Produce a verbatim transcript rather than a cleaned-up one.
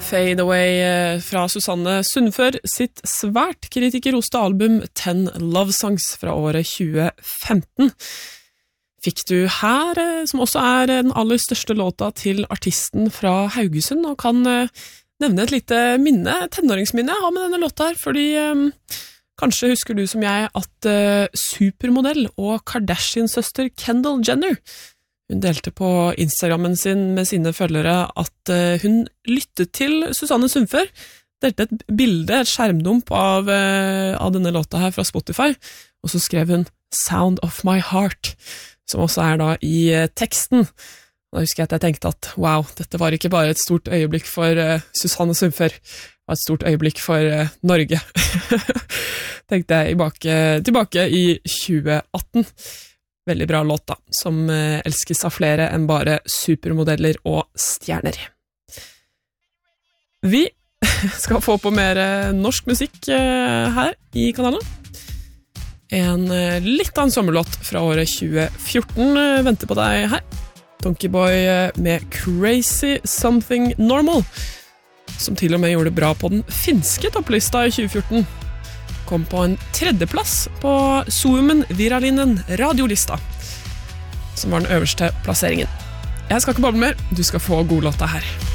Fade Away fra Susanne Sundfør sitt svært kritikerroste album Ten Love Songs fra året tjue femten. Fikk du her, som også er den aller største låta til artisten fra Haugesund, og kan nevne et lite minne, tenåringsminne jeg har med denne låta her, fordi um, kanskje husker du som jeg at uh, supermodell og Kardashian-søster Kendall Jenner Hun delte på Instagrammen sin med sine følgere at uh, hun lyttet til Susanne Sundfør, delte et bilde, et skjermdump av, uh, av denne låta her fra Spotify, og så skrev hun Sound of my heart, som også er da i uh, teksten. Da husker jeg at jeg tenkte at wow, dette var ikke bare et stort øyeblikk for uh, Susanne Sundfør, det var et stort øyeblikk for uh, Norge. Tenkte jeg tilbake, tilbake i tjue atten. Veldig bra låt da, som uh, elskes av flere enn bare supermodeller og stjerner. Vi skal få på mer uh, norsk musikk uh, her i kanalen. En uh, litt av en sommerlåt fra året tjue fjorten uh, venter på deg her. Donkeyboy uh, med Crazy Something Normal, som til og med gjorde det bra på den finske topplista i tjue fjorten. Kom på en tredjeplass på Suomen Virallinen radiolista, som var den øverste plasseringen. Jeg skal ikke bable mer, du skal få god låta her.